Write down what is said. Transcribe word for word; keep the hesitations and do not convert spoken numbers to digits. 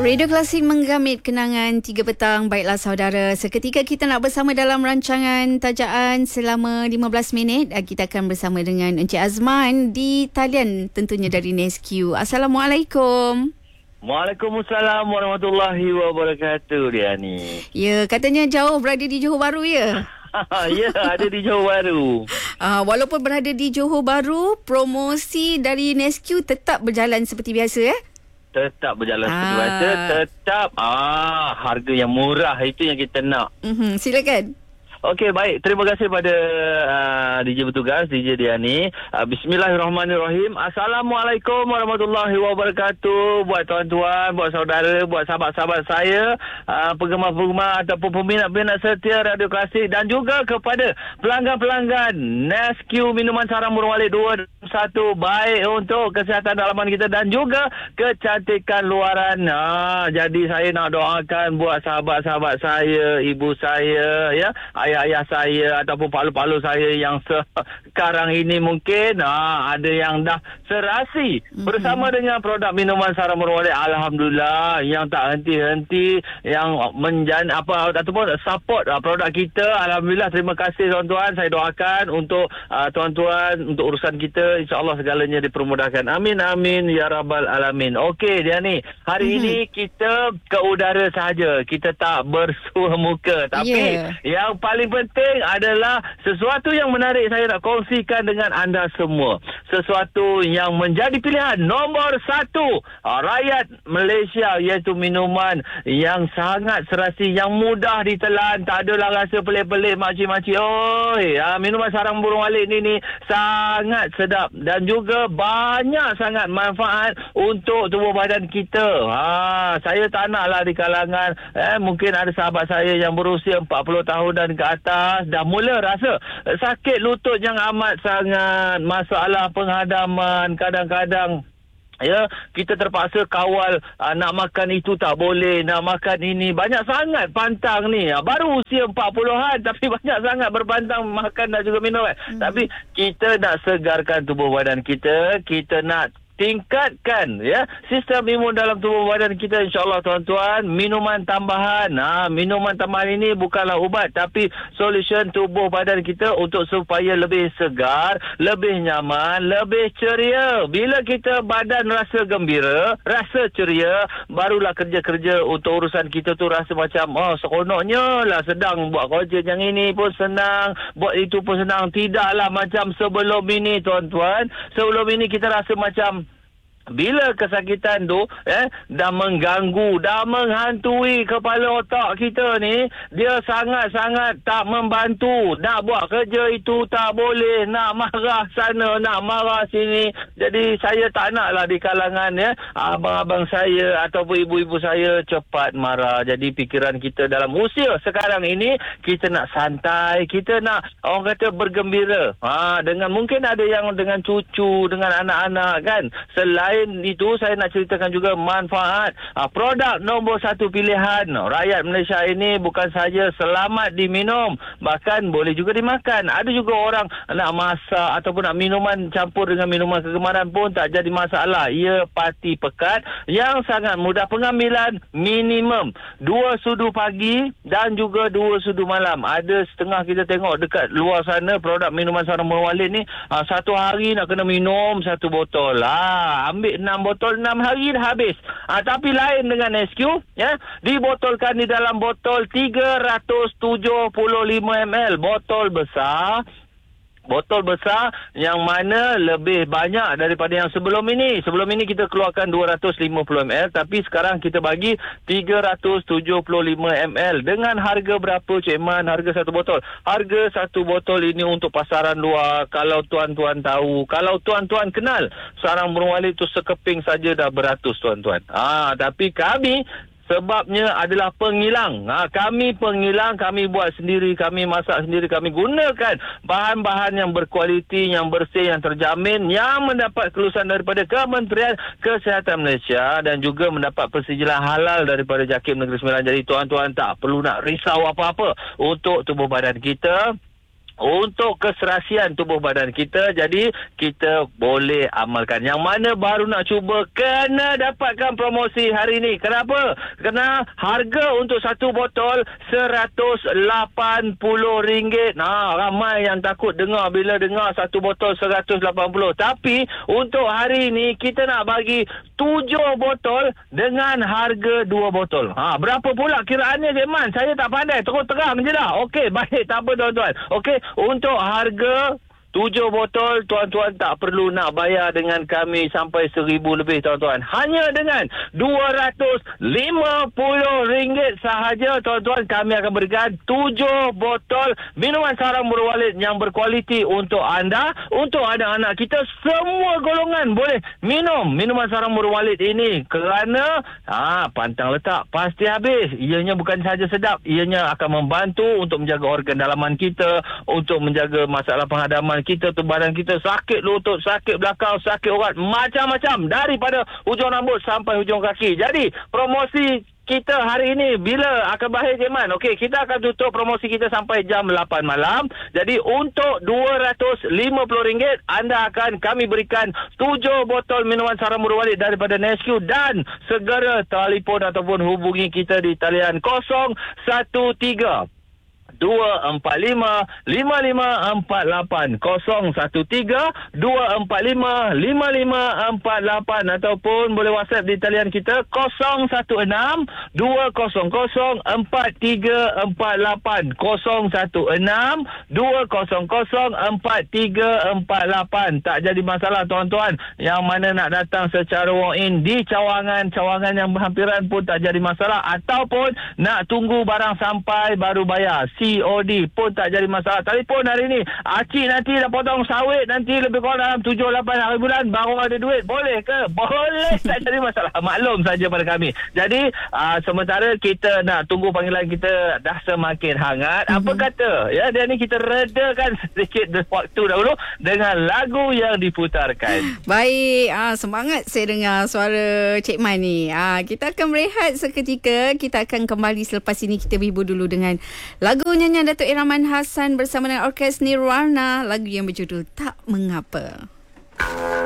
Radio Klasik menggamit kenangan tiga petang. Baiklah saudara, seketika kita nak bersama dalam rancangan Tajaan selama lima belas minit. Kita akan bersama dengan Encik Azman di talian tentunya dari Nesque. Assalamualaikum. Waalaikumsalam warahmatullahi wabarakatuh dia ni. Ya, katanya jauh berada di Johor Bahru ya? Ya, ada di Johor Bahru. Uh, walaupun berada di Johor Bahru, promosi dari Nesque tetap berjalan seperti biasa eh? Tetap berjalan ah. seperti biasa. Tetap ah harga yang murah, itu yang kita nak. Mm-hmm. Silakan. Okey, baik. Terima kasih pada uh, D J bertugas, D J Diani. Uh, Bismillahirrahmanirrahim. Assalamualaikum warahmatullahi wabarakatuh. Buat tuan-tuan, buat saudara, buat sahabat-sahabat saya, uh, penggemar-penggemar ataupun peminat-peminat setia Radio Klasik, dan juga kepada pelanggan-pelanggan Nesque minuman sarang burung walet dua satu, baik untuk kesihatan dalaman kita dan juga kecantikan luaran. Uh, jadi saya nak doakan buat sahabat-sahabat saya, ibu saya, ya, ayah-ayah saya ataupun palu-palu saya yang sekarang ini mungkin ha, ada yang dah serasi mm-hmm. bersama dengan produk minuman sarang burung walet. Alhamdulillah, yang tak henti-henti, yang menjan apa ataupun support uh, produk kita. Alhamdulillah, terima kasih tuan-tuan. Saya doakan untuk uh, tuan-tuan, untuk urusan kita, insya-Allah segalanya dipermudahkan. Amin amin ya rabbal alamin. Okey dia ni, hari mm-hmm. ini kita ke udara sahaja. Kita tak bersua muka, tapi yeah. yang paling penting adalah sesuatu yang menarik saya nak kongsikan dengan anda semua. Sesuatu yang menjadi pilihan nombor satu rakyat Malaysia, iaitu minuman yang sangat serasi, yang mudah ditelan, tak adalah rasa pelik-pelik makcik-makcik. Oi, ha, minuman sarang burung walet ni ni sangat sedap dan juga banyak sangat manfaat untuk tubuh badan kita. Ha, saya tak naklah di kalangan eh, mungkin ada sahabat saya yang berusia empat puluh tahun dan ke atas dah mula rasa sakit lutut yang amat sangat, masalah penghadaman, kadang-kadang ya, kita terpaksa kawal aa, nak makan itu tak boleh, nak makan ini. Banyak sangat pantang ni. Aa, baru usia empat puluhan tapi banyak sangat berpantang makan dan juga minum. Hmm. Tapi kita nak segarkan tubuh badan kita, kita nak tingkatkan ya sistem imun dalam tubuh badan kita, insya-Allah tuan-tuan. Minuman tambahan, ha, minuman tambahan ini bukanlah ubat, tapi solution tubuh badan kita untuk supaya lebih segar, lebih nyaman, lebih ceria. Bila kita badan rasa gembira, rasa ceria, barulah kerja-kerja untuk urusan kita tu rasa macam oh seronoknya lah, sedang buat kerja yang ini pun senang, buat itu pun senang. Tidaklah macam sebelum ini tuan-tuan. Sebelum ini kita rasa macam bila kesakitan tu eh, dah mengganggu, dah menghantui kepala otak kita ni, dia sangat-sangat tak membantu. Nak buat kerja itu tak boleh, nak marah sana, nak marah sini. Jadi saya tak naklah di kalangan ya abang-abang saya ataupun ibu-ibu saya cepat marah. Jadi fikiran kita dalam usia sekarang ini, kita nak santai, kita nak orang kata bergembira. Ha, dengan mungkin ada yang dengan cucu, dengan anak-anak kan. Selain Selain itu, saya nak ceritakan juga manfaat uh, produk nombor satu pilihan rakyat Malaysia ini. Bukan saja selamat diminum, bahkan boleh juga dimakan. Ada juga orang nak masak ataupun nak minuman campur dengan minuman kegemaran pun tak jadi masalah. Ia pati pekat yang sangat mudah pengambilan, minimum dua sudu pagi dan juga dua sudu malam. Ada setengah kita tengok dekat luar sana produk minuman sarang burung walet ni, uh, satu hari nak kena minum satu botol lah. Ambil enam botol, enam hari dah habis. Ha, tapi lain dengan Nesque, ya, dibotolkan di dalam botol tiga ratus tujuh puluh lima mililiter, botol besar. Botol besar yang mana lebih banyak daripada yang sebelum ini. Sebelum ini kita keluarkan dua ratus lima puluh mililiter, tapi sekarang kita bagi tiga ratus tujuh puluh lima mililiter. Dengan harga berapa Cik Man harga satu botol? Harga satu botol ini untuk pasaran luar, kalau tuan-tuan tahu, kalau tuan-tuan kenal, sarang burung walet itu sekeping saja dah beratus tuan-tuan. Ah, tapi kami sebabnya adalah pengilang. Ha, kami pengilang, kami buat sendiri, kami masak sendiri, kami gunakan bahan-bahan yang berkualiti, yang bersih, yang terjamin, yang mendapat kelulusan daripada Kementerian Kesihatan Malaysia dan juga mendapat persetujuan halal daripada JAKIM Negeri Sembilan. Jadi tuan-tuan tak perlu nak risau apa-apa untuk tubuh badan kita. untuk keserasian tubuh badan kita. Jadi kita boleh amalkan. Yang mana baru nak cuba, kena dapatkan promosi hari ini. Kenapa? Kerana harga untuk satu botol seratus lapan puluh ringgit. Nah, ramai yang takut dengar bila dengar satu botol seratus lapan puluh. Tapi untuk hari ini kita nak bagi tujuh botol dengan harga dua botol. Ha, berapa pula kiraannya, Cik Man? Saya tak pandai. Terus terang je dah. Okey, baik. Tak apa, tuan-tuan. Okey, untuk harga tujuh botol, tuan-tuan tak perlu nak bayar dengan kami sampai seribu lebih, tuan-tuan. Hanya dengan dua ratus lima puluh ringgit sahaja, tuan-tuan, kami akan berikan tujuh botol minuman sarang Murwalid yang berkualiti untuk anda, untuk anak-anak kita. Semua golongan boleh minum minuman sarang Murwalid ini kerana ha, pantang letak pasti habis. Ianya bukan sahaja sedap, ianya akan membantu untuk menjaga organ dalaman kita, untuk menjaga masalah penghadaman kita tu, badan kita sakit lutut, sakit belakang, sakit urat, macam-macam daripada hujung rambut sampai hujung kaki. Jadi promosi kita hari ini bila akan berakhir, Cik Man? Okey, kita akan tutup promosi kita sampai jam lapan malam. Jadi untuk dua ratus lima puluh ringgit anda akan kami berikan tujuh botol minuman sarang Murwalid daripada Nesque, dan segera telefon ataupun hubungi kita di talian kosong satu tiga dua empat lima lima lima empat lapan, kosong satu tiga dua empat lima lima lima empat lapan, ataupun boleh WhatsApp di talian kita kosong satu enam dua kosong kosong empat tiga empat lapan, kosong satu enam dua kosong kosong empat tiga empat lapan. Tak jadi masalah, tuan-tuan. Yang mana nak datang secara walk-in di cawangan, cawangan yang berhampiran pun tak jadi masalah, ataupun nak tunggu barang sampai baru bayar C O D pun tak jadi masalah. Telefon hari ni, Acik nanti dah potong sawit, nanti lebih kurang dalam tujuh lapan hari bulan baru ada duit. Boleh ke? Boleh. Tak jadi masalah. Maklum saja pada kami. Jadi uh, sementara kita nak tunggu panggilan kita dah semakin hangat, mm-hmm. apa kata ya, dia ni kita redakan sedikit waktu dahulu dengan lagu yang diputarkan. Baik, ah, semangat saya dengar suara Cik Man ni. Ah, kita akan berehat seketika. Kita akan kembali selepas ini. Kita berhibur dulu dengan lagu nyanyian Datuk Iraman Hassan bersama dengan Orkes Nirwana, lagu yang berjudul Tak Mengapa.